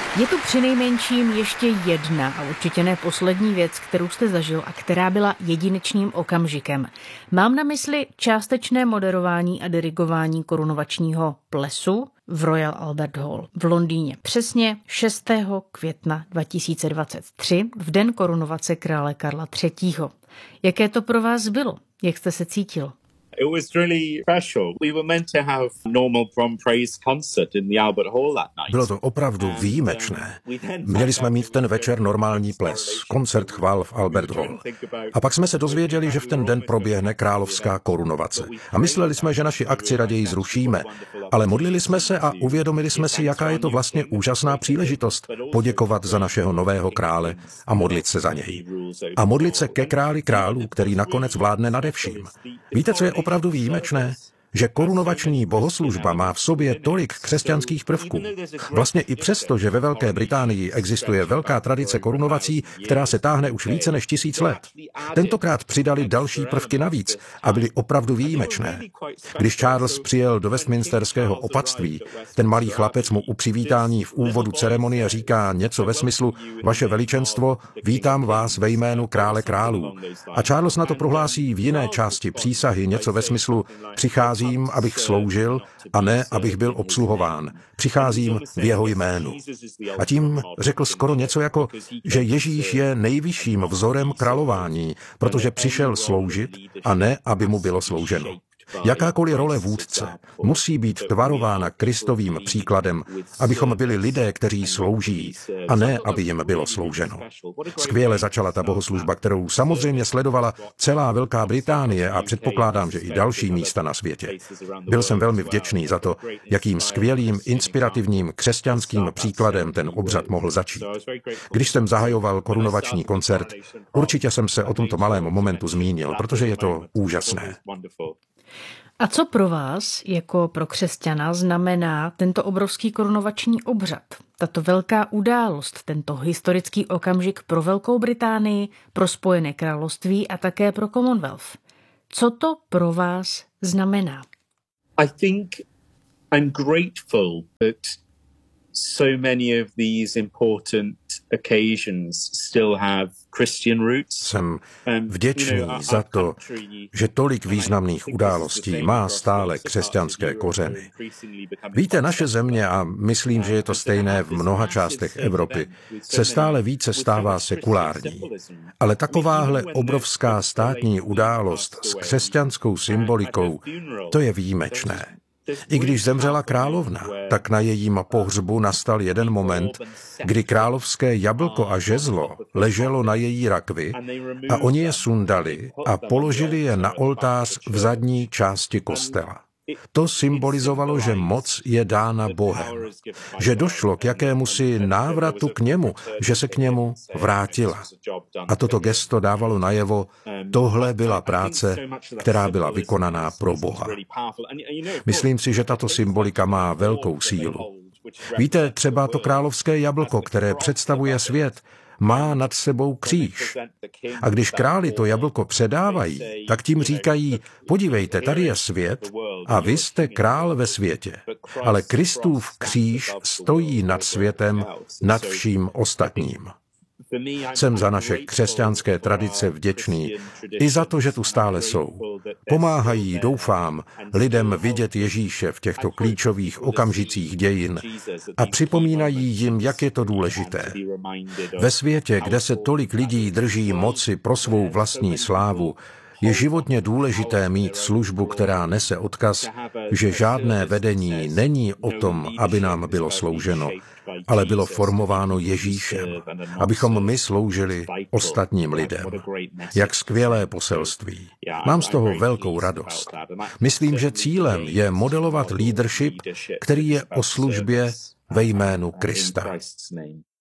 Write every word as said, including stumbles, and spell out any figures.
Je tu přinejmenším ještě jedna a určitě ne poslední věc, kterou jste zažil a která byla jedinečným okamžikem. Mám na mysli částečné moderování a dirigování korunovačního plesu v Royal Albert Hall v Londýně. Přesně šestého května dva tisíce dvacet tři, v den korunovace krále Karla třetího. Jaké to pro vás bylo? Jak jste se cítil? It was really special. We were meant to have normal prom praise concert in the Albert Hall that night. Bylo to opravdu výjimečné. Měli jsme mít ten večer normální ples, koncert chvál v Albert Hall. A pak jsme se dozvěděli, že v ten den proběhne královská korunovace. A mysleli jsme, že naši akci raději zrušíme. Ale modlili jsme se a uvědomili jsme si, jaká je to vlastně úžasná příležitost poděkovat za našeho nového krále a modlit se za něj. A modlit se ke králi králů, který nakonec vládne nade vším. Víte, co je opravdu výjimečné? Že korunovační bohoslužba má v sobě tolik křesťanských prvků. Vlastně i přesto, že ve Velké Británii existuje velká tradice korunovací, která se táhne už více než tisíc let. Tentokrát přidali další prvky navíc a byly opravdu výjimečné. Když Charles přijel do Westminsterského opatství, ten malý chlapec mu u přivítání v úvodu ceremonie říká něco ve smyslu: Vaše veličenstvo, vítám vás ve jménu krále králů. A Charles na to prohlásí v jiné části přísahy něco ve smyslu: Přicházím, abych sloužil, a ne, abych byl obsluhován. Přicházím v jeho jménu. A tím řekl skoro něco jako, že Ježíš je nejvyšším vzorem králování, protože přišel sloužit a ne, aby mu bylo slouženo. Jakákoliv role vůdce musí být tvarována Kristovým příkladem, abychom byli lidé, kteří slouží, a ne, aby jim bylo slouženo. Skvěle začala ta bohoslužba, kterou samozřejmě sledovala celá Velká Británie a předpokládám, že i další místa na světě. Byl jsem velmi vděčný za to, jakým skvělým, inspirativním křesťanským příkladem ten obřad mohl začít. Když jsem zahajoval korunovační koncert, určitě jsem se o tomto malém momentu zmínil, protože je to úžasné. A co pro vás, jako pro křesťana, znamená tento obrovský korunovační obřad? Tato velká událost, tento historický okamžik pro Velkou Británii, pro Spojené království a také pro Commonwealth. Co to pro vás znamená? I think I'm grateful that so many of these important occasions still have Christian roots. Jsem vděčný za to, že tolik významných událostí má stále křesťanské kořeny. Víte, naše země, a myslím, že je to stejné v mnoha částech Evropy, se stále více stává sekulární. Ale takováhle obrovská státní událost s křesťanskou symbolikou, to je výjimečné. I když zemřela královna, tak na jejím pohřbu nastal jeden moment, kdy královské jablko a žezlo leželo na její rakvi a oni je sundali a položili je na oltář v zadní části kostela. To symbolizovalo, že moc je dána Bohem, že došlo k jakémusi návratu k němu, že se k němu vrátila. A toto gesto dávalo najevo, tohle byla práce, která byla vykonaná pro Boha. Myslím si, že tato symbolika má velkou sílu. Víte, třeba to královské jablko, které představuje svět, má nad sebou kříž. A když králi to jablko předávají, tak tím říkají, podívejte, tady je svět a vy jste král ve světě. Ale Kristův kříž stojí nad světem, nad vším ostatním. Jsem za naše křesťanské tradice vděčný i za to, že tu stále jsou. Pomáhají, doufám, lidem vidět Ježíše v těchto klíčových okamžicích dějin a připomínají jim, jak je to důležité. Ve světě, kde se tolik lidí drží moci pro svou vlastní slávu, je životně důležité mít službu, která nese odkaz, že žádné vedení není o tom, aby nám bylo slouženo, ale bylo formováno Ježíšem, abychom my sloužili ostatním lidem. Jak skvělé poselství. Mám z toho velkou radost. Myslím, že cílem je modelovat leadership, který je o službě ve jménu Krista.